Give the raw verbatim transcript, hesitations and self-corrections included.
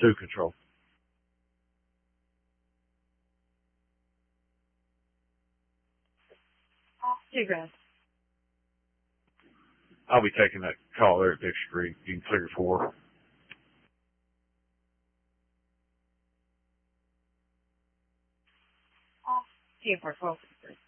two control. Two grand. I'll be taking that call there at Dick Street. You can clear four. Two for twelve.